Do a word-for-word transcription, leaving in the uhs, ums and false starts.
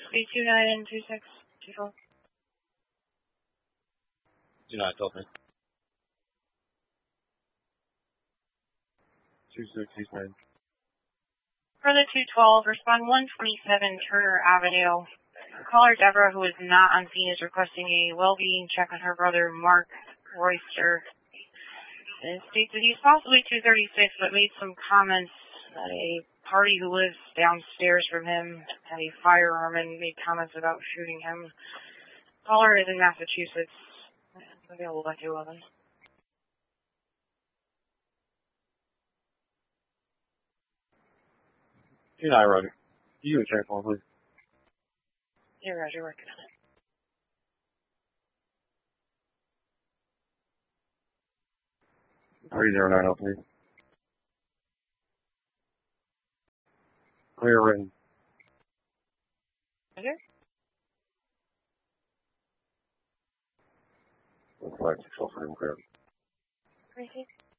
three two nine two six two four. Do not tell me. Two six two nine. For the two twelve, respond one twenty-seven Turner Avenue. Caller Deborah, who is not on scene, is requesting a well-being check on her brother, Mark Royster. It states that he's possibly two thirty-six, but made some comments that a party who lives downstairs from him had a firearm and made comments about shooting him. Caller is in Massachusetts. Available by two eleven. two nine, Roger. You do a check for me, please. Yeah, Roger, working on it. three zero nine oh, please. Clear written. Roger? five six four, clear. Crazy.